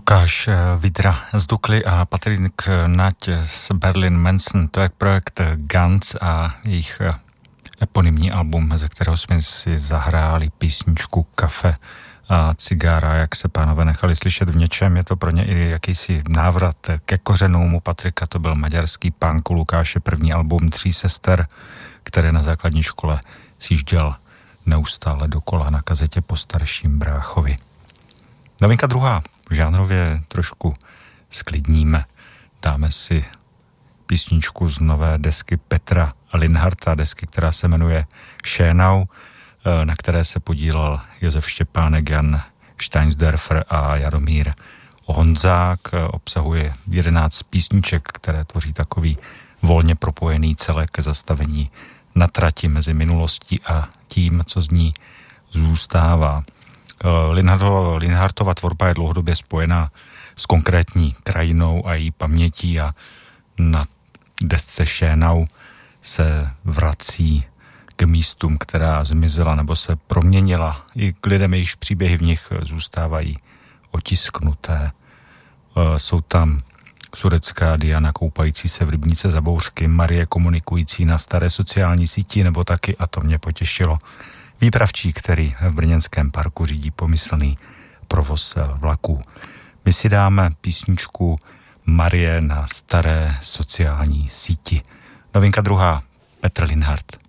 Lukáš Vidra z Dukly a Patrik Nať z Berlin Manson. To je projekt Guns a jejich eponymní album, ze kterého jsme si zahráli písničku Kafe a cigára. Jak se pánové nechali slyšet v něčem, je to pro ně i jakýsi návrat ke kořenům. U Patrika to byl maďarský punk, u Lukáše první album Tří sester, které na základní škole sjížděl neustále dokola na kazetě po starším bráchovi. Novinka druhá, žánrově trošku sklidníme. Dáme si písničku z nové desky Petra Linharta, desky, která se jmenuje Schönau, na které se podílel Josef Štěpánek, Jan Steinsdörfer a Jaromír Honzák. Obsahuje 11 písniček, které tvoří takový volně propojený celek ke zastavení na trati mezi minulostí a tím, co z ní zůstává. Linhartova tvorba je dlouhodobě spojená s konkrétní krajinou a její pamětí a na desce Schönau se vrací k místům, která zmizela nebo se proměnila. I k lidem, jejichž příběhy v nich zůstávají otisknuté. Jsou tam surecká Diana koupající se v rybníce za bouřky, Marie komunikující na staré sociální síti, nebo taky, a to mě potěšilo, výpravčí, který v brněnském parku řídí pomyslný provoz vlaků. My si dáme písničku Marie na staré sociální síti. Novinka druhá, Petr Linhart.